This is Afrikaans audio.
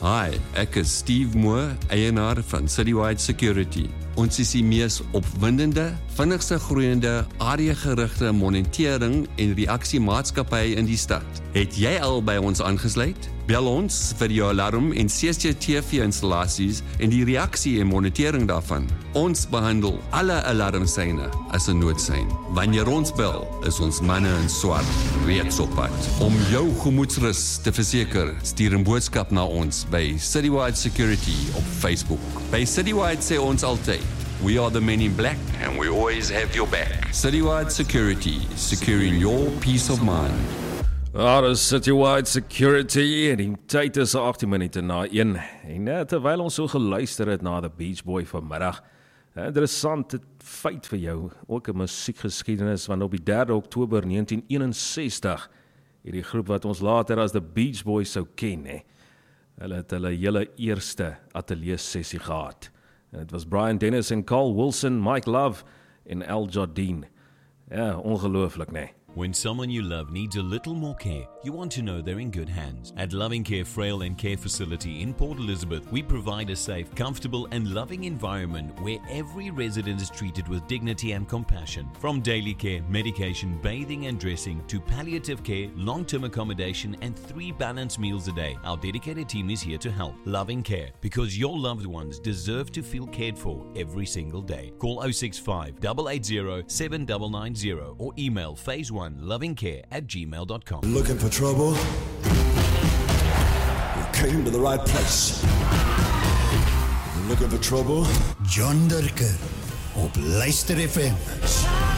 Hi, ek is Steve Moore, eienaar van Citywide Security. Ons is die mees opwindende, vinnigste groeiende, areagerigte monitering en reaksiemaatskappy in die stad. Het jy al by ons aangesluit? Bel ons vir jou alarm en CCTV-installasies en die reaksie en monitering daarvan. Ons behandel alle alarmseine as 'n noodsein. Wanneer ons bel, is ons manne in swart reeds op pad. Om jou gemoedsrus te verseker, stuur 'n boodskap na ons by Citywide Security op Facebook. By Citywide sê ons altyd, we are the men in black and we always have your back. Citywide Security, securing your peace of mind. Daar is Citywide Security en die tyd is 18 minute na 1 en terwyl ons so geluister het na The Beach Boy vanmiddag, interessante feit vir jou, ook 'n musiekgeskiedenis, want op die 3 Oktober 1961 het die groep wat ons later as The Beach Boys sou ken, hulle het hulle hele eerste ateljee sessie gehad. En dit was Brian Dennis en Carl Wilson, Mike Love en Al Jardine. Ja, ongelooflik, When someone you love needs a little more care, you want to know they're in good hands. At Loving Care Frail and Care Facility in Port Elizabeth, we provide a safe, comfortable and loving environment where every resident is treated with dignity and compassion. From daily care, medication, bathing and dressing, to palliative care, long-term accommodation and 3 balanced meals a day, our dedicated team is here to help. Loving Care, because your loved ones deserve to feel cared for every single day. Call 065 880 7990 or email phase1lovingcare@gmail.com. Looking for trouble? You came to the right place. Looking for trouble? John Durker op Luister FM.